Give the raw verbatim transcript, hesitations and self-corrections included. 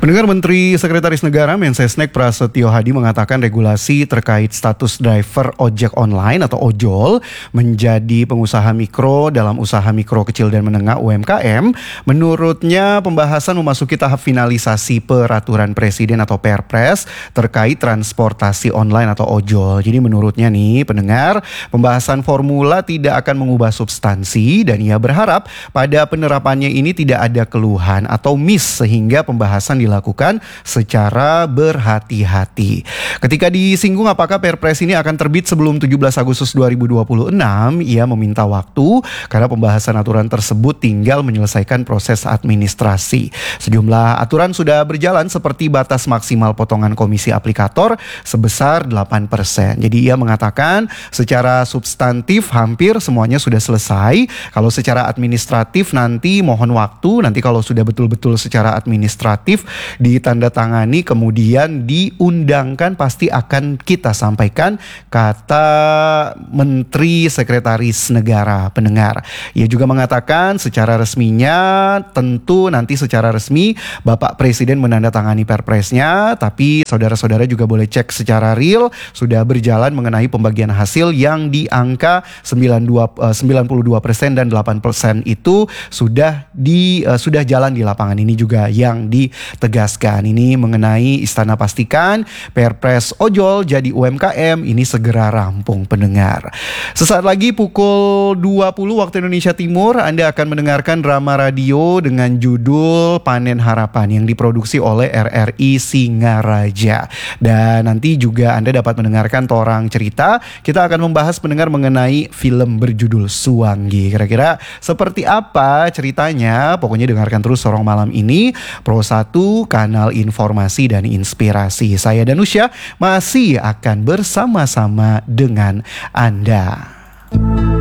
Pendengar, Menteri Sekretaris Negara Mensesnek Prasetyo Hadi mengatakan regulasi terkait status driver ojek online atau ojol menjadi pengusaha mikro dalam usaha mikro kecil dan menengah U M K M. Menurutnya pembahasan memasuki tahap finalisasi peraturan presiden atau Perpres terkait transportasi online atau ojol. Jadi menurutnya nih pendengar, pembahasan formula tidak akan mengubah substansi dan ia berharap pada penerapannya ini tidak ada keluhan atau miss sehingga pembahasan dilakukan dilakukan secara berhati-hati. Ketika disinggung apakah Perpres ini akan terbit sebelum tujuh belas Agustus dua ribu dua puluh enam, ia meminta waktu karena pembahasan aturan tersebut tinggal menyelesaikan proses administrasi. Sejumlah aturan sudah berjalan seperti batas maksimal potongan komisi aplikator sebesar delapan persen. Jadi ia mengatakan secara substantif hampir semuanya sudah selesai. Kalau secara administratif nanti mohon waktu, nanti kalau sudah betul-betul secara administratif ditandatangani kemudian diundangkan pasti akan kita sampaikan, kata Menteri Sekretaris Negara. Pendengar, ia juga mengatakan secara resminya tentu nanti secara resmi Bapak Presiden menandatangani Perpresnya, tapi saudara-saudara juga boleh cek secara real sudah berjalan mengenai pembagian hasil yang di angka sembilan puluh dua persen dan delapan persen itu sudah di uh, sudah jalan di lapangan. Ini juga yang ditegaskan ini mengenai Istana pastikan Perpres ojol jadi U M K M ini segera rampung. Pendengar, sesaat lagi pukul dua puluh waktu Indonesia Timur Anda akan mendengarkan drama radio dengan judul Panen Harapan yang diproduksi oleh R R I Singaraja, dan nanti juga Anda dapat mendengarkan torang cerita. Kita akan membahas pendengar mengenai film berjudul Suwangi. Kira-kira seperti apa ceritanya? Pokoknya dengarkan terus Sorong Malam ini, Pro satu, kanal informasi dan inspirasi. Saya Danusya masih akan bersama-sama dengan Anda.